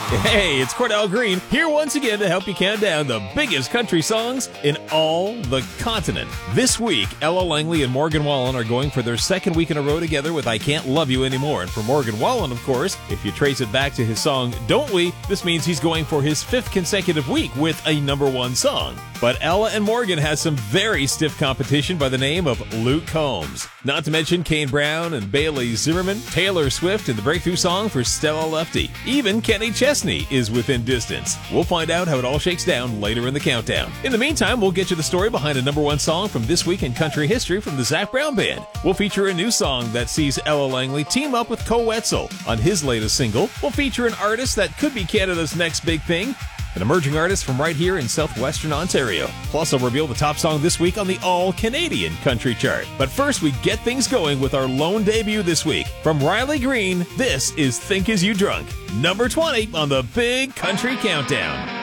Hey, it's Cordell Green here once again to help you count down the biggest country songs in all the continent. This week, Ella Langley and Morgan Wallen are going for their second week in a row together with I Can't Love You Anymore. And for Morgan Wallen, of course, if you trace it back to his song Don't We, this means he's going for his fifth consecutive week with a #1 song. But Ella and Morgan has some very stiff competition by the name of Luke Combs. Not to mention Kane Brown and Bailey Zimmerman, Taylor Swift, and the breakthrough song for Stella Lefty. Even Kenny Chesney is within distance. We'll find out how it all shakes down later in the countdown. In the meantime, we'll get you the story behind a #1 song from this week in country history from the Zac Brown Band. We'll feature a new song that sees Ella Langley team up with Koe Wetzel on his latest single. We'll feature an artist that could be Canada's next big thing, an emerging artist from right here in southwestern Ontario. Plus, I'll reveal the top song this week on the all-Canadian country chart. But first, we get things going with our lone debut this week. From Riley Green, this is Think Is You Drunk, #20 on the Big Country Countdown.